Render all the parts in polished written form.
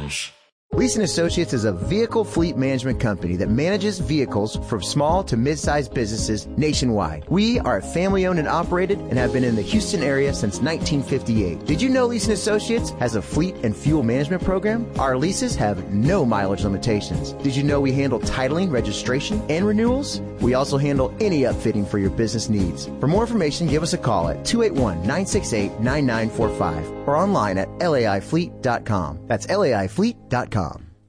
News. Leeson Associates is a vehicle fleet management company that manages vehicles for small to mid-sized businesses nationwide. We are family-owned and operated and have been in the Houston area since 1958. Did you know Leeson Associates has a fleet and fuel management program? Our leases have no mileage limitations. Did you know we handle titling, registration, and renewals? We also handle any upfitting for your business needs. For more information, give us a call at 281-968-9945 or online at laifleet.com. That's laifleet.com.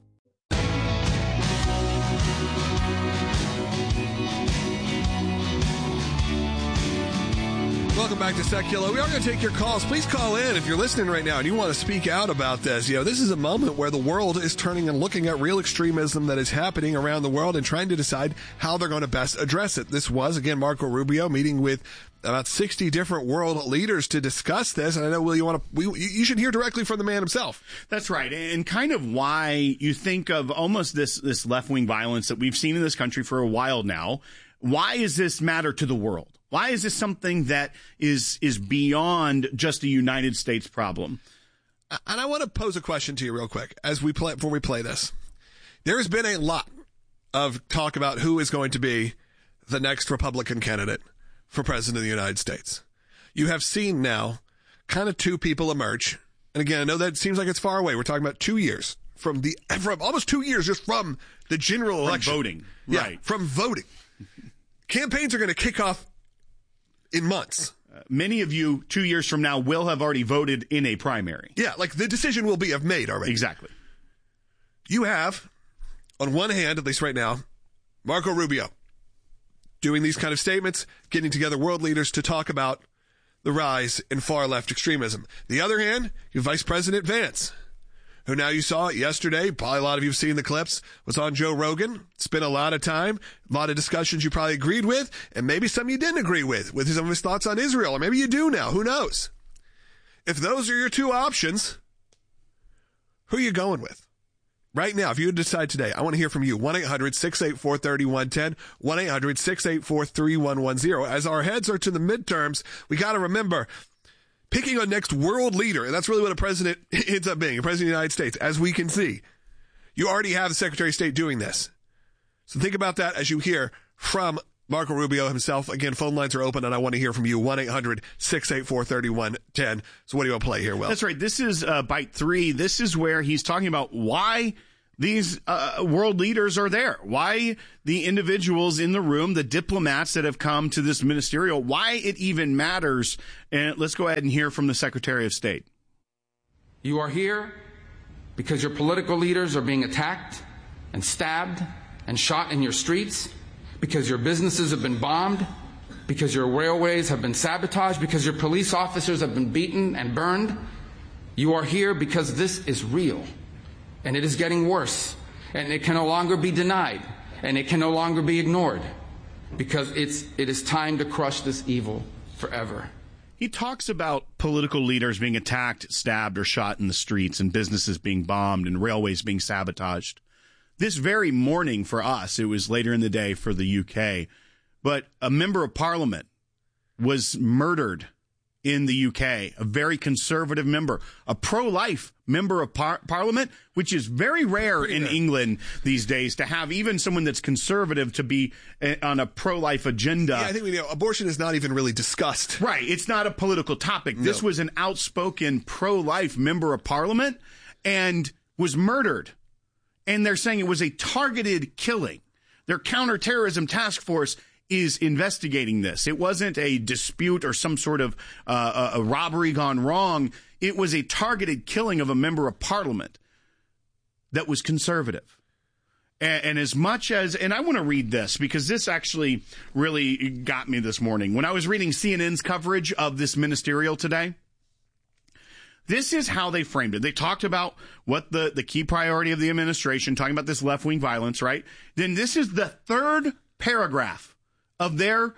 Welcome back to Secular. We are going to take your calls. Please call in if you're listening right now and you want to speak out about this. You know, this is a moment where the world is turning and looking at real extremism that is happening around the world and trying to decide how they're going to best address it. This was, again, Marco Rubio meeting with about 60 different world leaders to discuss this. And I know, Will, you should hear directly from the man himself. That's right. And kind of why you think of almost this left-wing violence that we've seen in this country for a while now. Why does this matter to the world? Why is this something that is beyond just a United States problem? And I want to pose a question to you real quick before we play this. There has been a lot of talk about who is going to be the next Republican candidate for president of the United States. You have seen now kind of two people emerge. And again, I know that seems like it's far away. We're talking about 2 years from almost 2 years just from the general election. Voting. Yeah, right. From voting. Campaigns are going to kick off in months. Many of you 2 years from now will have already voted in a primary. Yeah, like the decision will be made already. Exactly. You have, on one hand, at least right now, Marco Rubio doing these kind of statements, getting together world leaders to talk about the rise in far-left extremism. The other hand, you have Vice President Vance, who now you saw yesterday, probably a lot of you have seen the clips, was on Joe Rogan. Spent a lot of time, a lot of discussions you probably agreed with, and maybe some you didn't agree with some of his thoughts on Israel, or maybe you do now. Who knows? If those are your two options, who are you going with? Right now, if you decide today, I want to hear from you. 1-800-684-3110, 1-800-684-3110. As our heads are to the midterms, we got to remember, picking a next world leader, and that's really what a president ends up being, a president of the United States, as we can see. You already have the Secretary of State doing this. So think about that as you hear from Marco Rubio himself. Again, phone lines are open, and I want to hear from you. 1-800-684-3110. So what do you want to play here, Will? That's right. This is Bite 3. This is where he's talking about why these world leaders are there, why the individuals in the room, the diplomats that have come to this ministerial, why it even matters. And let's go ahead and hear from the Secretary of State. You are here because your political leaders are being attacked and stabbed and shot in your streets, because your businesses have been bombed, because your railways have been sabotaged, because your police officers have been beaten and burned. You are here because this is real, and it is getting worse, and it can no longer be denied, and it can no longer be ignored, because it is time to crush this evil forever. He talks about political leaders being attacked, stabbed, or shot in the streets, and businesses being bombed, and railways being sabotaged. This very morning for us, it was later in the day for the UK, but a member of parliament was murdered in the UK, a very conservative member, a pro-life member of parliament, which is very rare in England these days to have even someone that's conservative to be on a pro-life agenda. Yeah, I think abortion is not even really discussed. Right. It's not a political topic. No. This was an outspoken pro-life member of parliament and was murdered. And they're saying it was a targeted killing. Their counterterrorism task force is investigating this. It wasn't a dispute or some sort of a robbery gone wrong. It was a targeted killing of a member of parliament that was conservative. And as much as, and I want to read this because this actually really got me this morning. When I was reading CNN's coverage of this ministerial today, this is how they framed it. They talked about what the key priority of the administration, talking about this left-wing violence, right? Then this is the third paragraph of their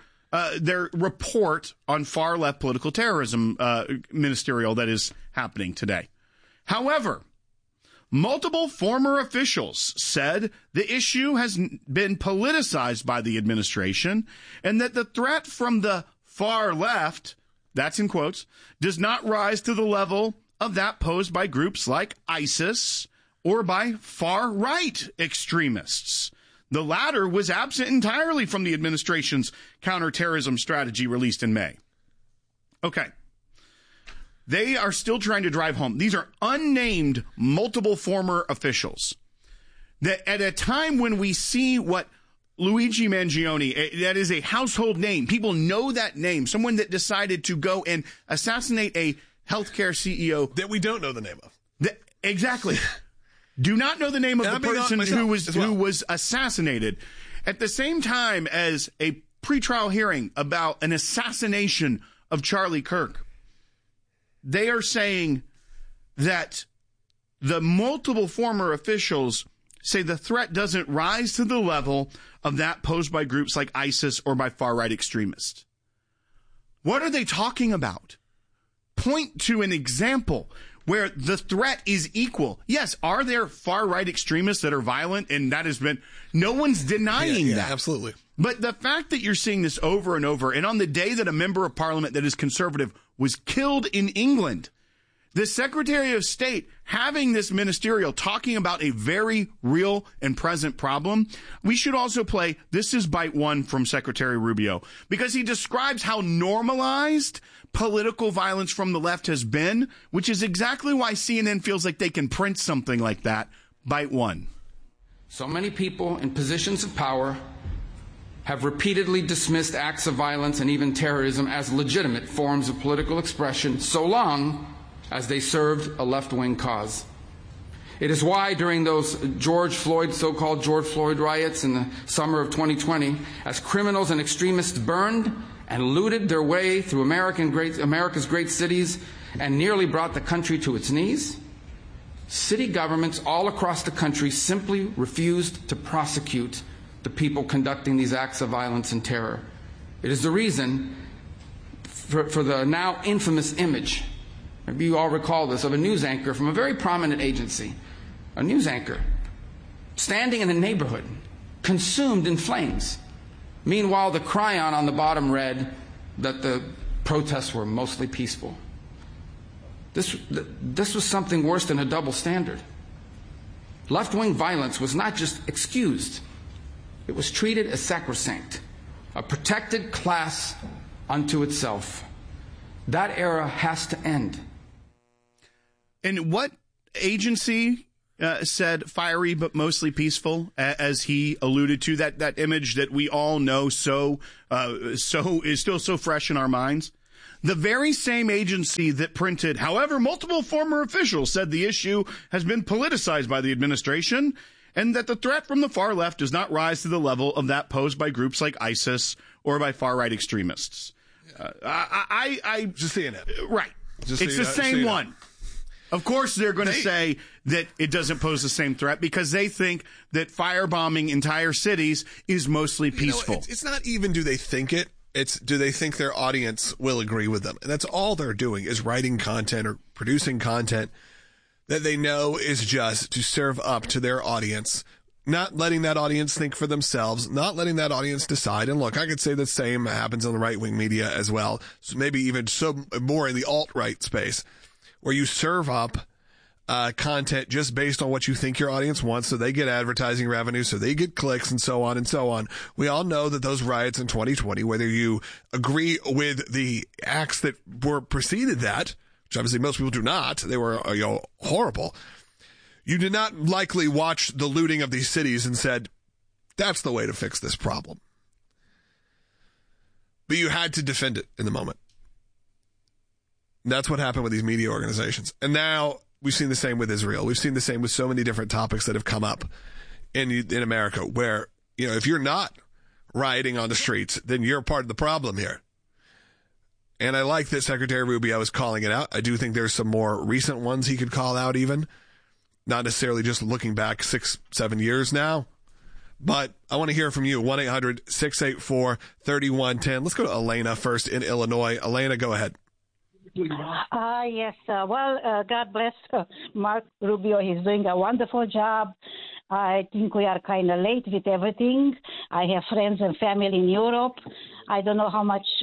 report on far-left political terrorism ministerial that is happening today. However, multiple former officials said the issue has been politicized by the administration and that the threat from the far left, that's in quotes, does not rise to the level of that posed by groups like ISIS or by far-right extremists. The latter was absent entirely from the administration's counterterrorism strategy released in May. Okay. They are still trying to drive home. These are unnamed multiple former officials that at a time when we see what Luigi Mangione, that is a household name. People know that name. Someone that decided to go and assassinate a healthcare CEO. That we don't know the name of. Exactly. Do not know the name of the person who was assassinated. At the same time as a pretrial hearing about an assassination of Charlie Kirk, they are saying that the multiple former officials say the threat doesn't rise to the level of that posed by groups like ISIS or by far-right extremists. What are they talking about? Point to an example where the threat is equal. Yes, are there far-right extremists that are violent? And that has been, no one's denying that. Absolutely. But the fact that you're seeing this over and over, and on the day that a member of parliament that is conservative was killed in England, the Secretary of State having this ministerial talking about a very real and present problem, we should also play This Is Bite One from Secretary Rubio, because he describes how normalized political violence from the left has been, which is exactly why CNN feels like they can print something like that. Bite one. So many people in positions of power have repeatedly dismissed acts of violence and even terrorism as legitimate forms of political expression, so long as they served a left-wing cause. It is why during those so-called George Floyd riots in the summer of 2020, as criminals and extremists burned and looted their way through America's great cities and nearly brought the country to its knees, city governments all across the country simply refused to prosecute the people conducting these acts of violence and terror. It is the reason for the now infamous image, maybe you all recall this, of a news anchor from a very prominent agency, a news anchor standing in a neighborhood consumed in flames. Meanwhile, the chyron on the bottom read that the protests were mostly peaceful. This was something worse than a double standard. Left-wing violence was not just excused, it was treated as sacrosanct, a protected class unto itself. That era has to end. And what agency said fiery but mostly peaceful, as he alluded to, that image that we all know so is still so fresh in our minds? The very same agency that printed, however, multiple former officials said the issue has been politicized by the administration and that the threat from the far left does not rise to the level of that posed by groups like ISIS or by far-right extremists. Just seeing it. Right. It's the same one. Of course, they're going to say that it doesn't pose the same threat because they think that firebombing entire cities is mostly peaceful. It's not even do they think it. It's do they think their audience will agree with them. And that's all they're doing is writing content or producing content that they know is just to serve up to their audience, not letting that audience think for themselves, not letting that audience decide. And look, I could say the same happens on the right-wing media as well. So maybe even more in the alt-right space, where you serve up content just based on what you think your audience wants, so they get advertising revenue, so they get clicks, and so on and so on. We all know that those riots in 2020, whether you agree with the acts that were preceded that, which obviously most people do not, they were horrible. You did not likely watch the looting of these cities and said, that's the way to fix this problem. But you had to defend it in the moment. That's what happened with these media organizations. And now we've seen the same with Israel. We've seen the same with so many different topics that have come up in America where, if you're not rioting on the streets, then you're part of the problem here. And I like that Secretary Rubio is calling it out. I do think there's some more recent ones he could call out even. Not necessarily just looking back 6-7 years now. But I want to hear from you. 1-800-684-3110. Let's go to Elena first in Illinois. Elena, go ahead. Yes. God bless Mark Rubio. He's doing a wonderful job. I think we are kind of late with everything. I have friends and family in Europe. I don't know how much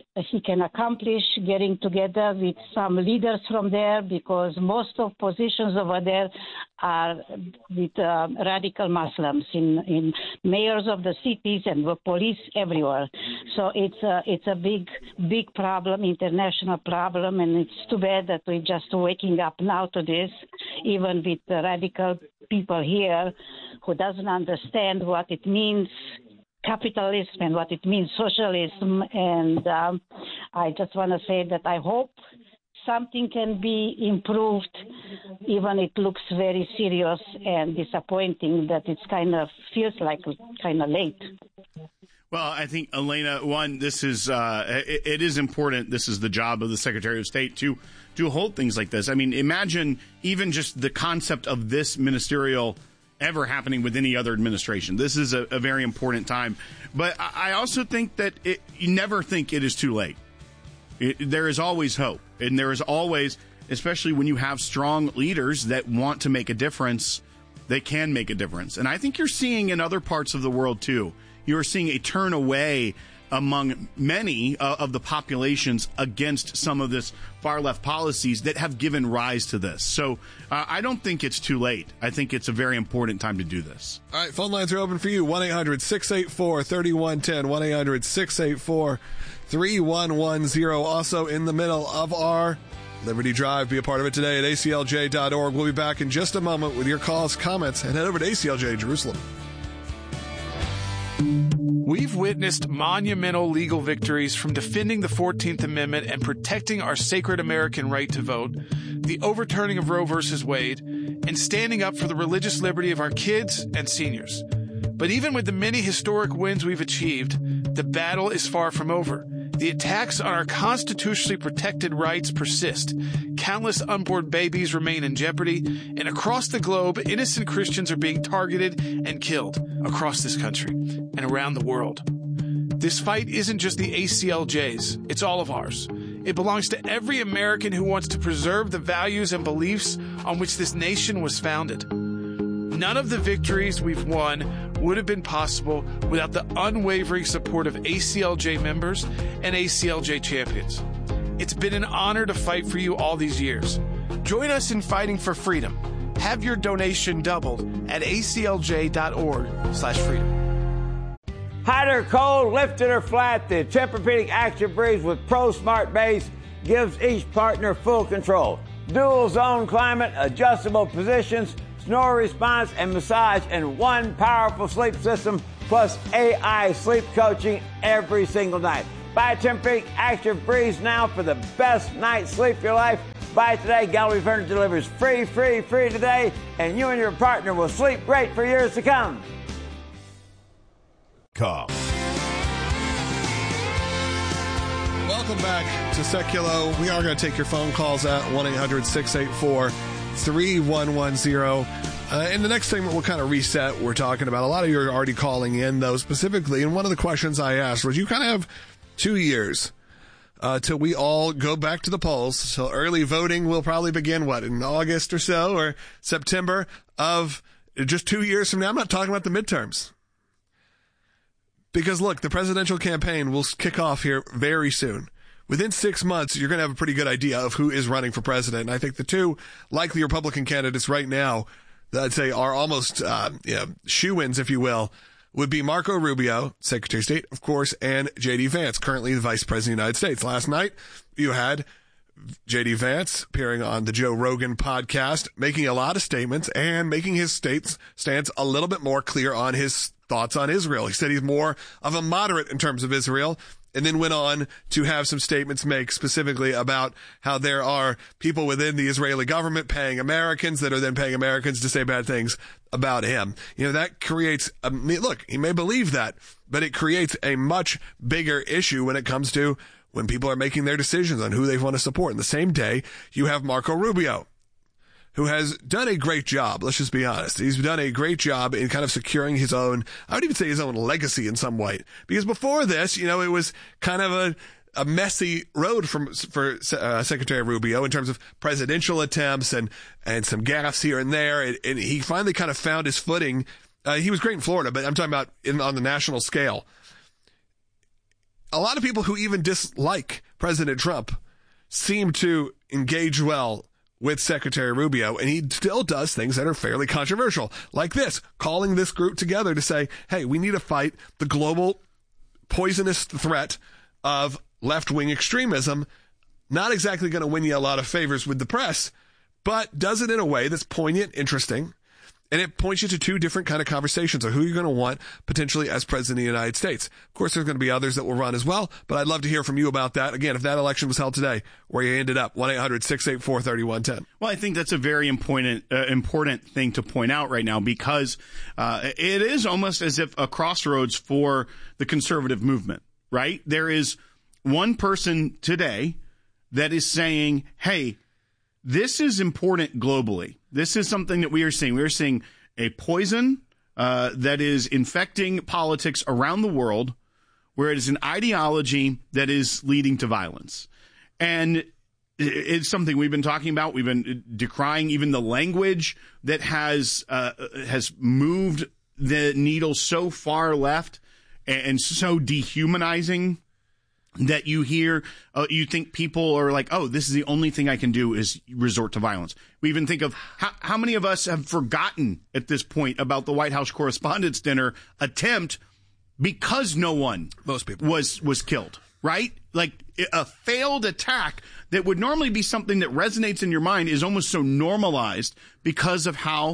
he can accomplish getting together with some leaders from there, because most of positions over there are with radical Muslims in mayors of the cities and the police everywhere. So it's a big problem, international problem, and it's too bad that we're just waking up now to this, even with the radical people here who doesn't understand what it means capitalism and what it means socialism. And I just want to say that I hope something can be improved, even it looks very serious and disappointing that it's kind of feels like kind of late. Well, I think, Elena, one, this is it is important. This is the job of the Secretary of State to hold things like this. I mean, imagine even just the concept of this ministerial ever happening with any other administration. This is a very important time. But I also think that you never think it is too late. There is always hope. And there is always, especially when you have strong leaders that want to make a difference, they can make a difference. And I think you're seeing in other parts of the world, too. You're seeing a turn away among many of the populations against some of this far-left policies that have given rise to this. So I don't think it's too late. I think it's a very important time to do this. All right, phone lines are open for you. 1-800-684-3110, 1-800-684-3110. Also in the middle of our Liberty Drive. Be a part of it today at aclj.org. We'll be back in just a moment with your calls, comments, and head over to ACLJ Jerusalem. We've witnessed monumental legal victories from defending the 14th Amendment and protecting our sacred American right to vote, the overturning of Roe v. Wade, and standing up for the religious liberty of our kids and seniors. But even with the many historic wins we've achieved, the battle is far from over. The attacks on our constitutionally protected rights persist. Countless unborn babies remain in jeopardy, and across the globe, innocent Christians are being targeted and killed across this country and around the world. This fight isn't just the ACLJ's, it's all of ours. It belongs to every American who wants to preserve the values and beliefs on which this nation was founded. None of the victories we've won would have been possible without the unwavering support of ACLJ members and ACLJ champions. It's been an honor to fight for you all these years. Join us in fighting for freedom. Have your donation doubled at aclj.org/freedom. Hot or cold, lifted or flat, the Tempur-Pedic Action Breeze with Pro Smart Base gives each partner full control. Dual zone climate, adjustable positions, snore response, and massage in one powerful sleep system, plus AI sleep coaching every single night. Buy a Tempur-Pedic Action Breeze now for the best night's sleep of your life. Buy it today. Gallery Furniture delivers free today, and you and your partner will sleep great for years to come. Welcome back to Seculo. We are going to take your phone calls at 1-800-684-3110. In the next segment, we'll kind of reset. We're talking about a lot of you are already calling in, though, specifically. And one of the questions I asked was, you kind of have 2 years till we all go back to the polls. So early voting will probably begin, in August or so, or September of just 2 years from now. I'm not talking about the midterms. Because, look, the presidential campaign will kick off here very soon. Within 6 months, you're going to have a pretty good idea of who is running for president. And I think the two likely Republican candidates right now that I'd say are almost shoo-ins, if you will, would be Marco Rubio, Secretary of State, of course, and J.D. Vance, currently the Vice President of the United States. Last night, you had J.D. Vance appearing on the Joe Rogan podcast, making a lot of statements and making his stance a little bit more clear on his thoughts on Israel. He said he's more of a moderate in terms of Israel, and then went on to have some statements make specifically about how there are people within the Israeli government paying Americans that are then paying Americans to say bad things about him. That creates look, he may believe that, but it creates a much bigger issue when it comes to when people are making their decisions on who they want to support. In the same day, you have Marco Rubio, who has done a great job. Let's just be honest. He's done a great job in kind of securing his own, I would even say his own legacy in some way. Because before this, it was kind of a messy road for Secretary Rubio in terms of presidential attempts and some gaffes here and there. And he finally kind of found his footing. He was great in Florida, but I'm talking about on the national scale. a lot of people who even dislike President Trump seem to engage well with Secretary Rubio, and he still does things that are fairly controversial, like this, calling this group together to say, hey, we need to fight the global poisonous threat of left-wing extremism. Not exactly going to win you a lot of favors with the press, but does it in a way that's poignant, interesting, and it points you to two different kind of conversations of who you're going to want potentially as president of the United States. Of course, there's going to be others that will run as well, but I'd love to hear from you about that. Again, if that election was held today, where you ended up, 1-800-684-3110. Well, I think that's a very important thing to point out right now, because it is almost as if a crossroads for the conservative movement, right? There is one person today that is saying, hey, this is important globally. This is something that we are seeing. We are seeing a poison that is infecting politics around the world, where it is an ideology that is leading to violence. And it's something we've been talking about. We've been decrying even the language that has moved the needle so far left and so dehumanizing that you hear, you think people are like, oh, this is the only thing I can do is resort to violence. We even think of how many of us have forgotten at this point about the White House Correspondents' Dinner attempt because no one most people was killed, right? Like a failed attack that would normally be something that resonates in your mind is almost so normalized because of how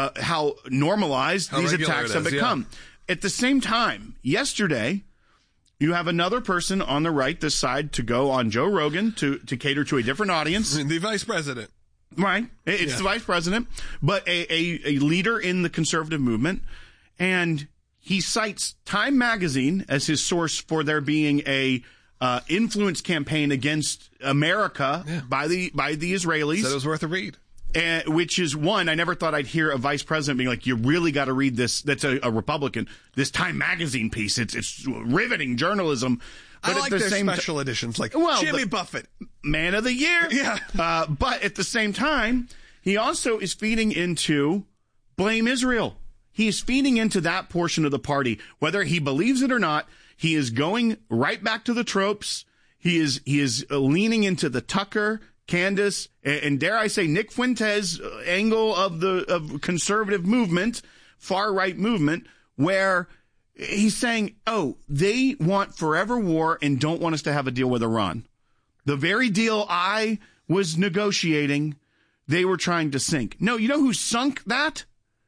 normalized these attacks have become. Yeah. At the same time, yesterday, you have another person on the right, this side, to go on Joe Rogan to cater to a different audience. The vice president. Right. It's the vice president, but a leader in the conservative movement. And he cites Time Magazine as his source for there being a influence campaign against America by the Israelis. Said it was worth a read. Which is one, I never thought I'd hear a vice president being like, you really got to read this. That's a Republican, this Time Magazine piece. It's riveting journalism. But I like their special editions, like Jimmy Buffett. Man of the Year. Yeah. But at the same time, he also is feeding into blame Israel. He is feeding into that portion of the party. Whether he believes it or not, he is going right back to the tropes. He is leaning into the Tucker, Candace, and dare I say Nick Fuentes angle of conservative movement, far right movement, where he's saying, oh, they want forever war and don't want us to have a deal with Iran. The very deal I was negotiating, they were trying to sink. No, you know who sunk that?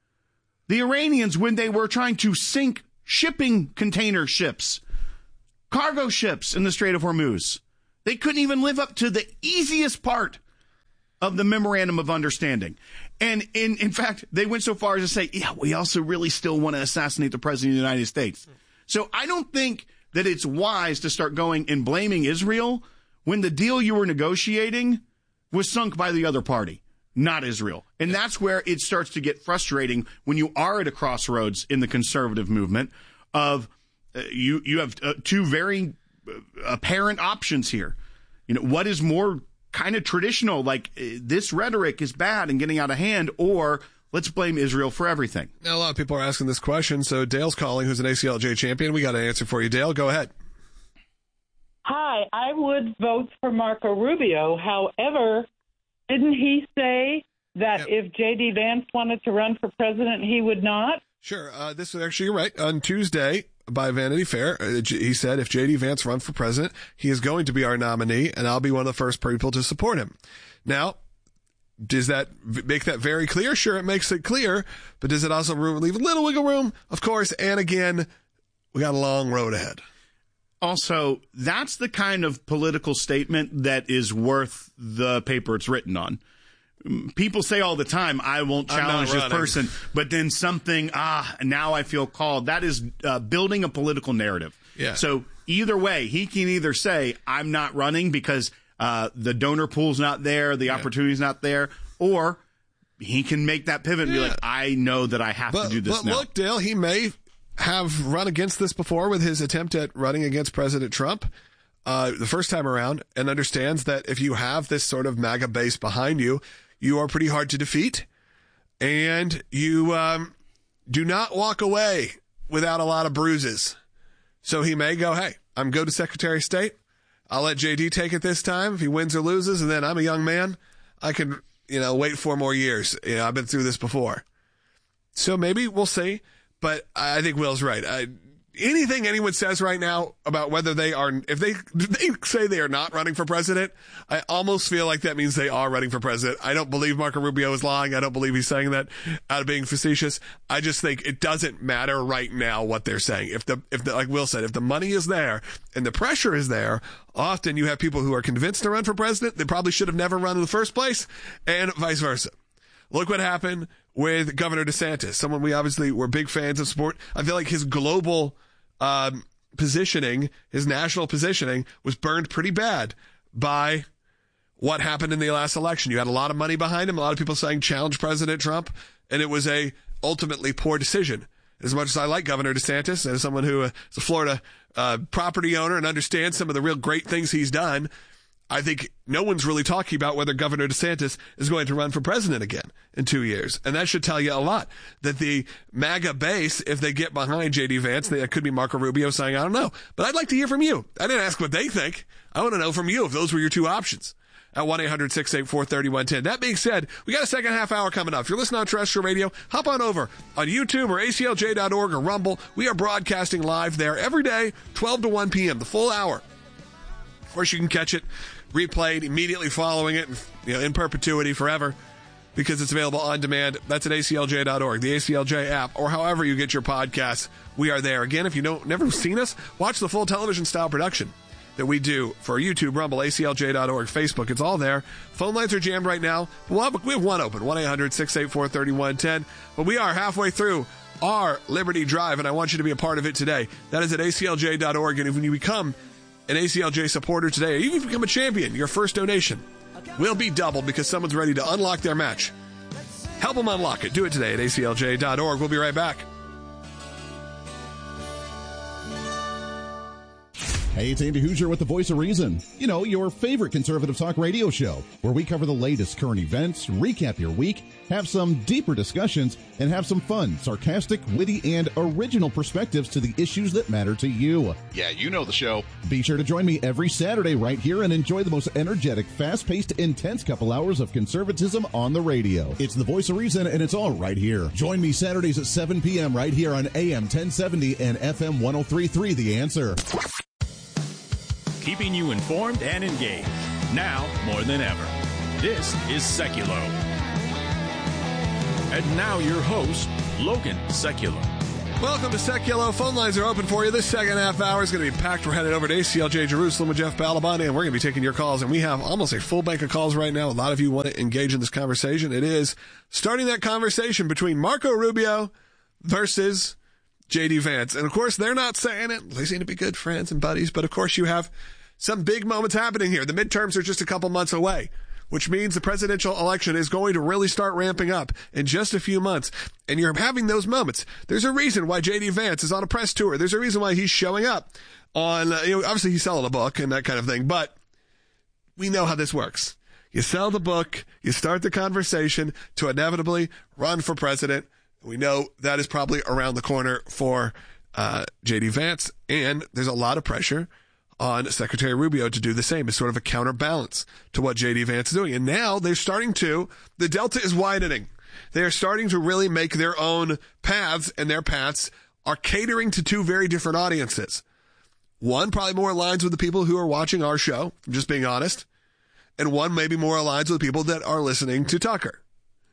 The Iranians, when they were trying to sink shipping container ships, cargo ships in the Strait of Hormuz. They couldn't even live up to the easiest part of the memorandum of understanding. And in fact, they went so far as to say, yeah, we also really still want to assassinate the president of the United States. So I don't think that it's wise to start going and blaming Israel when the deal you were negotiating was sunk by the other party, not Israel. And that's where it starts to get frustrating when you are at a crossroads in the conservative movement of you have two very apparent options here. You know, what is more kind of traditional, like this rhetoric is bad and getting out of hand, or let's blame Israel for everything? Now, a lot of people are asking this question, so Dale's calling, who's an ACLJ champion. We got an answer for you, Dale. Go ahead. Hi, I would vote for Marco Rubio. However, didn't he say that if J.D. Vance wanted to run for president, he would not? Sure. This is actually right. On Tuesday, by Vanity Fair, he said, if J.D. Vance runs for president, he is going to be our nominee, and I'll be one of the first people to support him. Now, does that make that very clear? Sure, it makes it clear, but does it also leave a little wiggle room? Of course, and again, we got a long road ahead. Also, that's the kind of political statement that is worth the paper it's written on. People say all the time, I won't challenge this person, but then something, now I feel called. That is building a political narrative. Yeah. So either way, he can either say, I'm not running because the donor pool's not there, the opportunity's not there, or he can make that pivot and be like, I know that I have to do this now. But look, Dale, he may have run against this before with his attempt at running against President Trump the first time around, and understands that if you have this sort of MAGA base behind you, you are pretty hard to defeat, and you do not walk away without a lot of bruises. So he may go, hey, I'm go to Secretary of State. I'll let JD take it this time if he wins or loses, and then I'm a young man. I can, wait 4 more years. I've been through this before. So maybe we'll see, but I think Will's right. Anything anyone says right now about whether if they say they are not running for president, I almost feel like that means they are running for president. I don't believe Marco Rubio is lying. I don't believe he's saying that out of being facetious. I just think it doesn't matter right now what they're saying. If like Will said, if the money is there and the pressure is there, often you have people who are convinced to run for president. They probably should have never run in the first place, and vice versa. Look what happened with Governor DeSantis, someone we obviously were big fans of support. I feel like his global positioning, his national positioning, was burned pretty bad by what happened in the last election. You had a lot of money behind him, a lot of people saying challenge President Trump, and it was a ultimately poor decision. As much as I like Governor DeSantis, and as someone who is a Florida property owner and understands some of the real great things he's done, I think no one's really talking about whether Governor DeSantis is going to run for president again in 2 years. And that should tell you a lot. That the MAGA base, if they get behind J.D. Vance, that could be Marco Rubio saying, I don't know. But I'd like to hear from you. I didn't ask what they think. I want to know from you if those were your 2 options. At 1-800-684-3110. That being said, we got a second half hour coming up. If you're listening on terrestrial radio, hop on over on YouTube or ACLJ.org or Rumble. We are broadcasting live there every day, 12 to 1 p.m., the full hour. Of course, you can catch it replayed immediately following it, in perpetuity forever, because it's available on demand. That's at ACLJ.org, the ACLJ app, or however you get your podcasts. We are there. Again, if you never seen us, watch the full television-style production that we do for YouTube, Rumble, ACLJ.org, Facebook. It's all there. Phone lines are jammed right now. We have one open, 1-800-684-3110. But we are halfway through our Liberty Drive, and I want you to be a part of it today. That is at ACLJ.org, and when you become an ACLJ supporter today, or even if you become a champion, your first donation will be doubled because someone's ready to unlock their match. Help them unlock it. Do it today at ACLJ.org. We'll be right back. Hey, it's Andy Hoosier with the Voice of Reason. Your favorite conservative talk radio show, where we cover the latest current events, recap your week, have some deeper discussions, and have some fun, sarcastic, witty, and original perspectives to the issues that matter to you. Yeah, you know the show. Be sure to join me every Saturday right here and enjoy the most energetic, fast-paced, intense couple hours of conservatism on the radio. It's the Voice of Reason, and it's all right here. Join me Saturdays at 7 p.m. right here on AM 1070 and FM 103.3 The Answer. Keeping you informed and engaged, now more than ever. This is Seculo. And now your host, Logan Seculo. Welcome to Seculo. Phone lines are open for you. This second half hour is going to be packed. We're headed over to ACLJ Jerusalem with Jeff Balabani, and we're going to be taking your calls. And we have almost a full bank of calls right now. A lot of you want to engage in this conversation. It is starting that conversation between Marco Rubio versus J.D. Vance. And, of course, they're not saying it. They seem to be good friends and buddies. But, of course, you have some big moments happening here. The midterms are just a couple months away, which means the presidential election is going to really start ramping up in just a few months. And you're having those moments. There's a reason why J.D. Vance is on a press tour. There's a reason why he's showing up on, obviously he's selling a book and that kind of thing. But we know how this works. You sell the book, you start the conversation to inevitably run for president. We know that is probably around the corner for J.D. Vance. And there's a lot of pressure on Secretary Rubio to do the same as sort of a counterbalance to what J.D. Vance is doing. And now they're starting to, the delta is widening. They're starting to really make their own paths, and their paths are catering to 2 very different audiences. One probably more aligns with the people who are watching our show, I'm just being honest. And one maybe more aligns with the people that are listening to Tucker.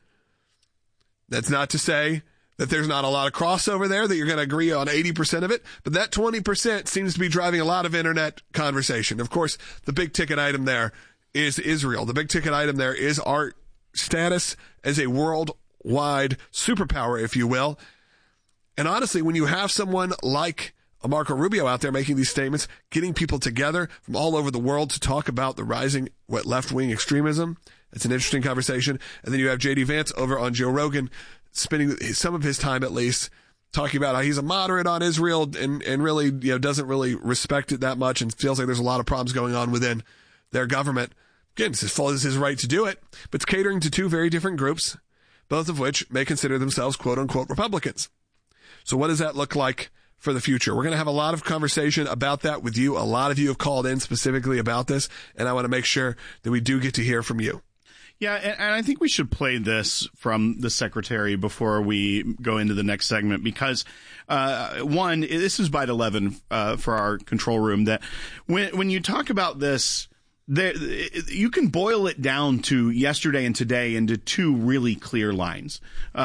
That's not to say that there's not a lot of crossover there, that you're going to agree on 80% of it, but that 20% seems to be driving a lot of internet conversation. Of course, the big ticket item there is Israel. The big ticket item there is our status as a worldwide superpower, if you will. And honestly, when you have someone like Marco Rubio out there making these statements, getting people together from all over the world to talk about the rising left-wing extremism, it's an interesting conversation. And then you have J.D. Vance over on Joe Rogan, spending some of his time at least talking about how he's a moderate on Israel and really, doesn't really respect it that much and feels like there's a lot of problems going on within their government. Again, it's his right to do it, but it's catering to 2 very different groups, both of which may consider themselves quote unquote Republicans. So what does that look like for the future. We're going to have a lot of conversation about that with you. A lot of you have called in specifically about this, and I want to make sure that we do get to hear from you. Yeah, and I think we should play this from the secretary before we go into the next segment because, one, this is Byte 11 for our control room, that when you talk about this, you can boil it down to yesterday and today into two really clear lines.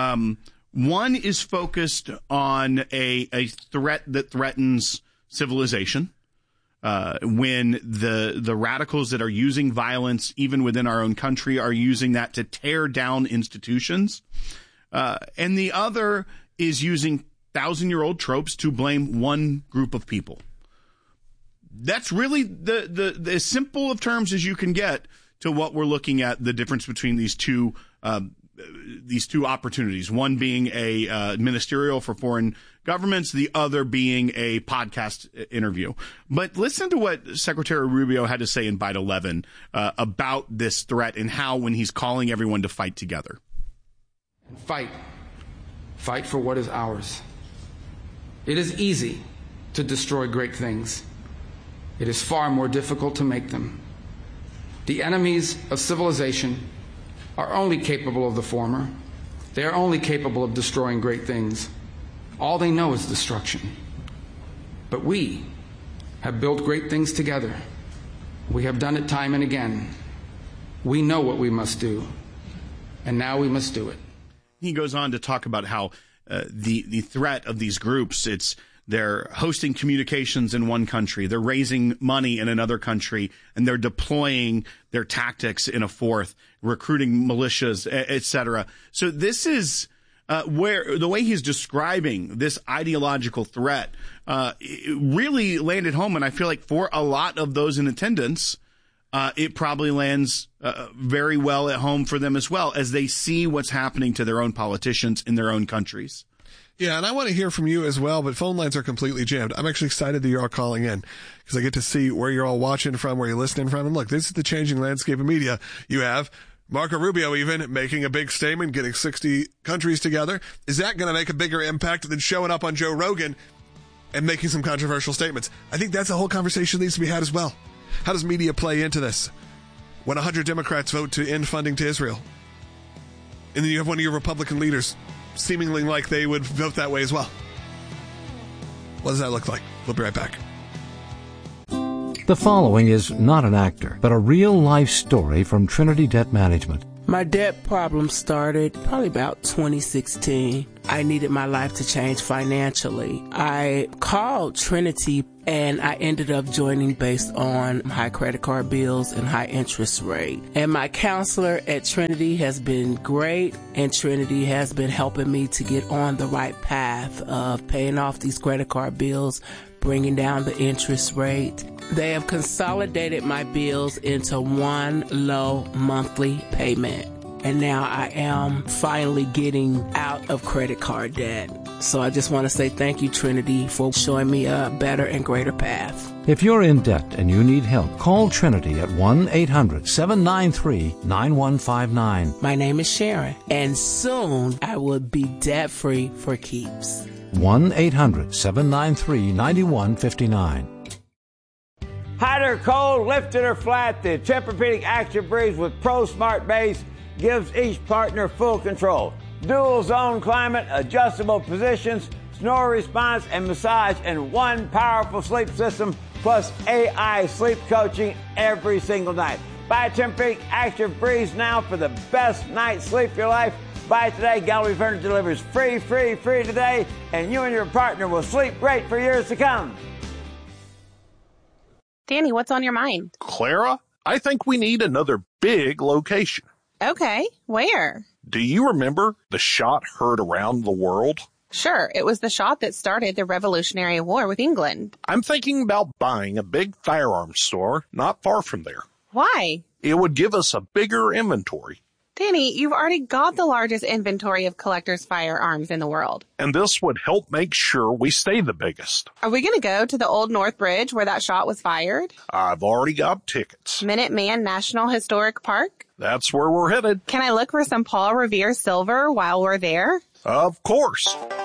One is focused on a threat that threatens civilization. When the radicals that are using violence, even within our own country, are using that to tear down institutions. And the other is using 1,000-year-old tropes to blame one group of people. That's really the as simple of terms as you can get to what we're looking at, the difference between these two opportunities, one being a ministerial for foreign governments, the other being a podcast interview. But listen to what Secretary Rubio had to say in Byte 11 about this threat and how, when he's calling everyone to fight together. Fight. Fight for what is ours. It is easy to destroy great things. It is far more difficult to make them. The enemies of civilization are only capable of the former. They are only capable of destroying great things. All they know is destruction. But we have built great things together. We have done it time and again. We know what we must do, and now we must do it. He goes on to talk about how the threat of these groups, they're hosting communications in one country, they're raising money in another country, and they're deploying their tactics in a fourth, recruiting militias, etc. So this is where the way he's describing this ideological threat it really landed home. And I feel like for a lot of those in attendance, it probably lands very well at home for them as well, as they see what's happening to their own politicians in their own countries. Yeah, and I want to hear from you as well, but phone lines are completely jammed. I'm actually excited that you're all calling in because I get to see where you're all watching from, where you're listening from. And look, this is the changing landscape of media. You have Marco Rubio even making a big statement, getting 60 countries together. Is that going to make a bigger impact than showing up on Joe Rogan and making some controversial statements? I think that's a whole conversation that needs to be had as well. How does media play into this? When 100 Democrats vote to end funding to Israel, and then you have one of your Republican leaders seemingly like they would vote that way as well. What does that look like? We'll be right back. The following is not an actor, but a real-life story from Trinity Debt Management. My debt problem started probably about 2016. I needed my life to change financially. I called Trinity and I ended up joining based on high credit card bills and high interest rate. And my counselor at Trinity has been great, and Trinity has been helping me to get on the right path of paying off these credit card bills, bringing down the interest rate. They have consolidated my bills into one low monthly payment. And now I am finally getting out of credit card debt. So I just want to say thank you, Trinity, for showing me a better and greater path. If you're in debt and you need help, call Trinity at 1-800-793-9159. My name is Sharon, and soon I will be debt-free for keeps. 1-800-793-9159. Hot or cold, lifted or flat, the Tempur-Pedic Action Breeze with Pro Smart Base gives each partner full control. Dual zone climate, adjustable positions, snore response, and massage in one powerful sleep system, plus AI sleep coaching every single night. Buy Tempur-Pedic Action Breeze now for the best night's sleep of your life. Buy it today. Gallery Furniture delivers free today, and you and your partner will sleep great for years to come. Danny, what's on your mind? Clara, I think we need another big location. Okay, where? Do you remember the shot heard around the world? Sure, it was the shot that started the Revolutionary War with England. I'm thinking about buying a big firearms store not far from there. Why? It would give us a bigger inventory. Danny, you've already got the largest inventory of collectors' firearms in the world. And this would help make sure we stay the biggest. Are we going to go to the Old North Bridge where that shot was fired? I've already got tickets. Minuteman National Historic Park? That's where we're headed. Can I look for some Paul Revere silver while we're there? Of course.